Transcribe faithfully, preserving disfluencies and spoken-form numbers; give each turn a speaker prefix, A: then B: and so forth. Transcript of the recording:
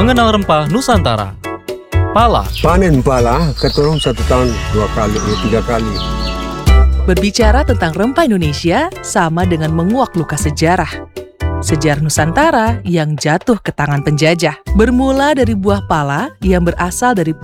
A: Mengenal rempah Nusantara. Pala.
B: Panen pala, ketolong satu tahun dua kali, eh, tiga kali.
C: Berbicara tentang rempah Indonesia sama dengan menguak luka sejarah. Sejarah Nusantara yang jatuh ke tangan penjajah. Bermula dari buah pala yang berasal dari